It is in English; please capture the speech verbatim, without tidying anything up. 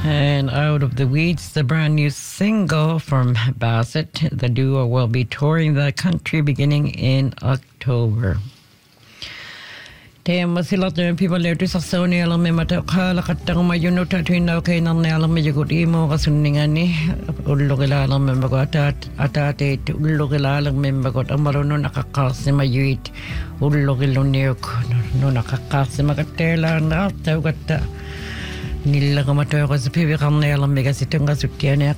And Out of the Weeds, the brand new single from Bassett. The duo will be touring the country beginning in October. Teema sila te people le tu saksoni alam me mata khala katang mayuno ta tuina okay nan ne alam me jugut imo kasuningani ullo gila alam me bagot at atate ullo gila alam me bagot amaro no nakakas mayuit ullo gilo ne no nakakas makatela na tawgata nilla kamato ko sa pibi kan ne alam me kasitong kasutiane